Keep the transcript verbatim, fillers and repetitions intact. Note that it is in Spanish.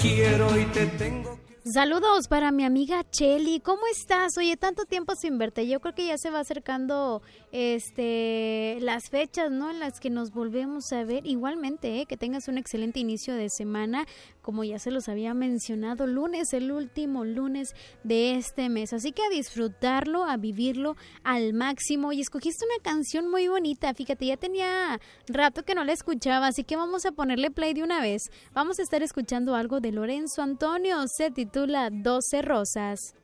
quiero y te tengo. Saludos para mi amiga Cheli, ¿cómo estás? Oye, tanto tiempo sin verte, yo creo que ya se va acercando este las fechas, ¿no? En las que nos volvemos a ver. Igualmente, ¿eh? Que tengas un excelente inicio de semana, como ya se los había mencionado, lunes, el último lunes de este mes, así que a disfrutarlo, a vivirlo al máximo. Y escogiste una canción muy bonita, fíjate, ya tenía rato que no la escuchaba, así que vamos a ponerle play de una vez. Vamos a estar escuchando algo de Lorenzo Antonio, se titula doce rosas.